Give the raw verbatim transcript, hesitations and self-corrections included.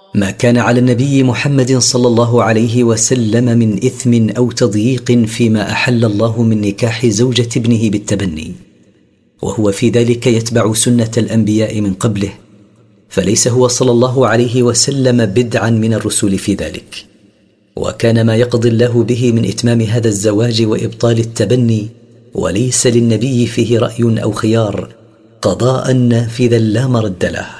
ما كان على النبي محمد صلى الله عليه وسلم من إثم أو تضييق فيما أحل الله من نكاح زوجة ابنه بالتبني، وهو في ذلك يتبع سنة الأنبياء من قبله، فليس هو صلى الله عليه وسلم بدعا من الرسل في ذلك. وكان ما يقضي الله به من إتمام هذا الزواج وإبطال التبني، وليس للنبي فيه رأي أو خيار، قضاء نافذا لا مرد له.